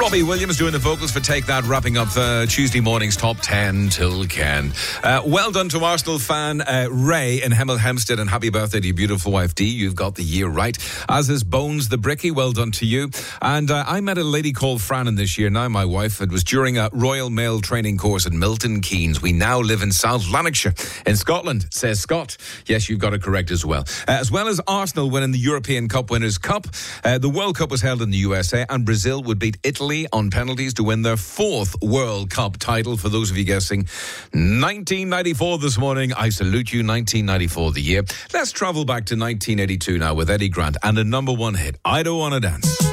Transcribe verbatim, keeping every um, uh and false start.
Robbie Williams doing the vocals for Take That, wrapping up uh, Tuesday morning's top ten till Ken. Uh, well done to Arsenal fan uh, Ray in Hemel Hempstead, and happy birthday to your beautiful wife Dee. You've got the year right. As is Bones the Bricky, well done to you. And uh, I met a lady called Frannon this year, now my wife. It was during a Royal Mail training course at Milton Keynes. We now live in South Lanarkshire in Scotland, says Scott. Yes, you've got it correct as well. Uh, as well as Arsenal winning the European Cup Winners' Cup, uh, the World Cup was held in the U S A, and Brazil would beat Italy on penalties to win their fourth World Cup title. For those of you guessing, nineteen ninety-four this morning. I salute you, nineteen ninety-four the year. Let's travel back to nineteen eighty-two now with Eddie Grant and a number one hit, I Don't Wanna Dance.